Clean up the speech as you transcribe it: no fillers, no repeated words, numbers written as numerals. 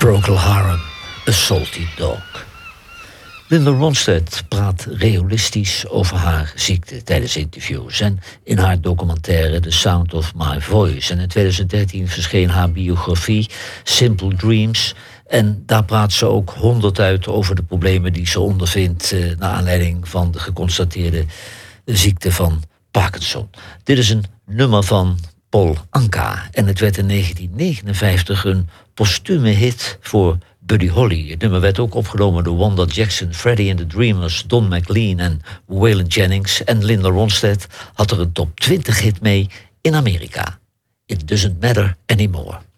Procol Harum, A Salty Dog. Linda Ronstadt praat realistisch over haar ziekte tijdens interviews en in haar documentaire The Sound of My Voice. En in 2013 verscheen haar biografie Simple Dreams. En daar praat ze ook 100 uit over de problemen die ze ondervindt naar aanleiding van de geconstateerde ziekte van Parkinson. Dit is een nummer van Paul Anka en het werd in 1959 een postume hit voor Buddy Holly. Het nummer werd ook opgenomen door Wanda Jackson, Freddie and the Dreamers, Don McLean en Waylon Jennings. En Linda Ronstadt had er een top 20 hit mee in Amerika. It Doesn't Matter Anymore.